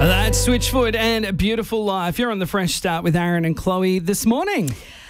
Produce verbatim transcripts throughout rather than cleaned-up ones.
That's Switchfoot and A Beautiful Life. You're on the Fresh Start with Aaron and Chloe this morning.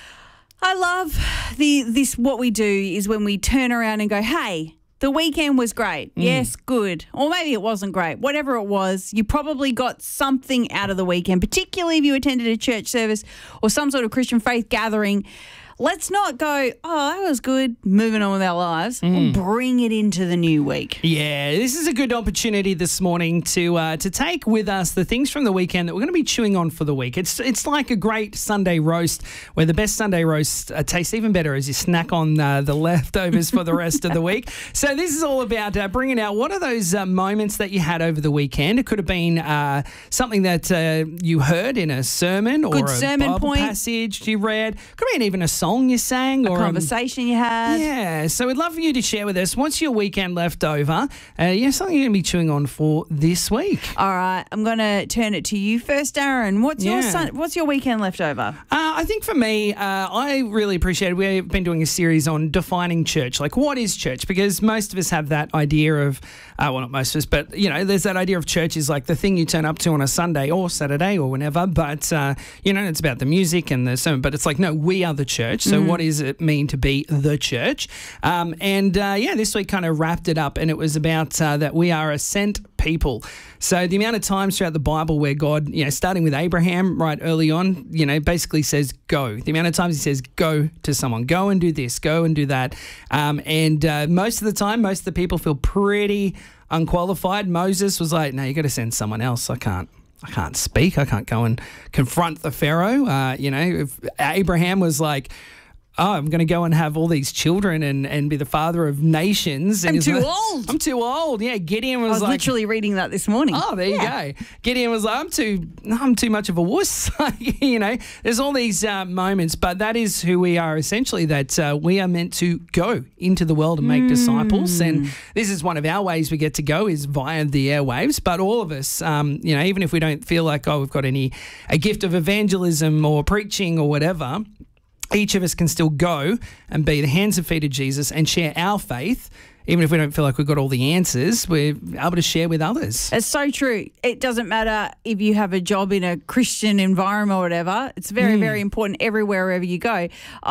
I love the this. What we do is when we turn around and go, hey, the weekend was great. Mm. Yes, good. Or maybe it wasn't great. Whatever it was, you probably got something out of the weekend, particularly if you attended a church service or some sort of Christian faith gathering. Let's not go, oh, that was good, moving on with our lives. Mm. We'll bring it into the new week. Yeah, this is a good opportunity this morning to uh, to take with us the things from the weekend that we're going to be chewing on for the week. It's it's like a great Sunday roast where the best Sunday roast uh, tastes even better as you snack on uh, the leftovers for the rest of the week. So this is all about uh, bringing out what are those uh, moments that you had over the weekend. It could have been uh, something that uh, you heard in a sermon or good a sermon Bible point. passage you read. Could have been even a song you sang a or conversation um, you had. Yeah, so we'd love for you to share with us what's your weekend left over. Uh, yeah, something you're going to be chewing on for this week. All right, I'm going to turn it to you first, Aaron. What's Yeah. your sun, What's your weekend left over? Uh, I think for me, uh, I really appreciate it. We've been doing a series on defining church. Like, what is church? Because most of us have that idea of, uh, well, not most of us, but, you know, there's that idea of church is like the thing you turn up to on a Sunday or Saturday or whenever. But, uh, you know, it's about the music and the sermon. But it's like, no, we are the church. So Mm. what does it mean to be the church? Um, and, uh, yeah, this week kind of wrapped it up, and it was about uh, that we are a sent people. So the amount of times throughout the Bible where God, you know, starting with Abraham right early on, you know, basically says go. The amount of times he says go to someone, go and do this, go and do that. Um, and uh, most of the time, most of the people feel pretty unqualified. Moses was like, no, you got to send someone else. I can't. I can't speak. I can't go and confront the Pharaoh. Uh, you know, if Abraham was like, oh, I'm going to go and have all these children and, and be the father of nations. And I'm he's too like, old. I'm too old. Yeah, Gideon was, I was like, literally reading that this morning. oh, there Yeah. you go. Gideon was like, I'm too, I'm too much of a wuss. You know, there's all these uh, moments, but that is who we are essentially. That uh, we are meant to go into the world and make mm. disciples, and this is one of our ways we get to go is via the airwaves. But all of us, um, you know, even if we don't feel like oh we've got any a gift of evangelism or preaching or whatever. Each of us can still go and be the hands and feet of Jesus and share our faith. Even if we don't feel like we've got all the answers, we're able to share with others. It's so true. It doesn't matter if you have a job in a Christian environment or whatever. It's very, mm. very important everywhere, wherever you go.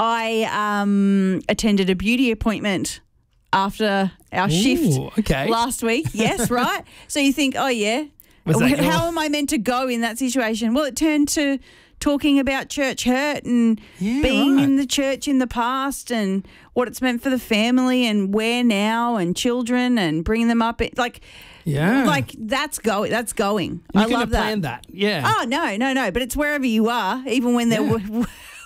I um, attended a beauty appointment after our Ooh, shift okay. last week. Yes, right? So you think, oh, yeah. Was that How your- am I meant to go in that situation? Well, it turned to talking about church hurt and Yeah, being right. in the church in the past and what it's meant for the family and where now and children and bringing them up. It, like, Yeah. like that's go that's going. You I could love have that. planned that. Yeah. Oh no, no, no! But it's wherever you are, even when they're Yeah. w-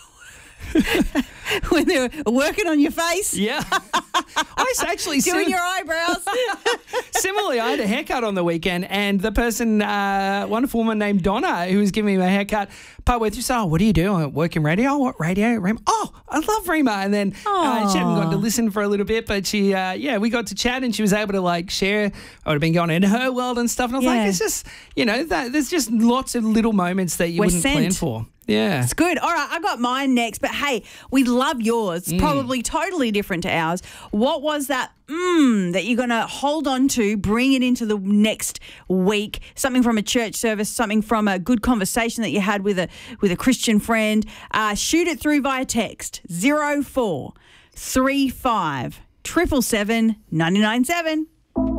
when they're working on your face, Yeah. I actually doing sim- your eyebrows. Similarly, I had a haircut on the weekend, and the person, uh, wonderful woman named Donna, who was giving me my haircut, partway through said, oh, what do you do? I work in radio. Oh, what radio? Rima. Oh, I love Rima. And then uh, she hadn't gotten to listen for a little bit, but she, uh, yeah, we got to chat, and she was able to like share what had been going on in her world and stuff. And I was Yeah. like, it's just, you know, that, there's just lots of little moments that you We're wouldn't sent. plan for. Yeah. It's good. All right, I got mine next, but hey, we love yours. Mm. It's probably totally different to ours. What was that mmm that you're going to hold on to, bring it into the next week? Something from a church service, something from a good conversation that you had with a with a Christian friend. Uh, shoot it through via text zero four three five triple seven nine nine seven.